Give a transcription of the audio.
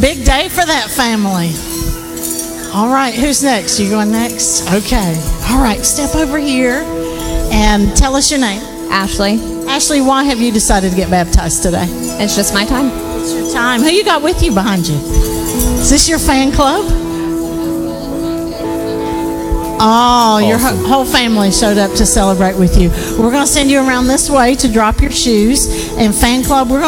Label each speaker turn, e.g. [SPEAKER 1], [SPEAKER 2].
[SPEAKER 1] big day for that family. All right, who's next? You going next? Okay. All right, step over here and tell us your name.
[SPEAKER 2] Ashley.
[SPEAKER 1] Ashley, why have you decided to get baptized today?
[SPEAKER 2] It's just my time.
[SPEAKER 1] It's your time. Who you got with you behind you? Is this your fan club? Oh, your whole family showed up to celebrate with you. We're going to send you around this way to drop your shoes. And fan club, we're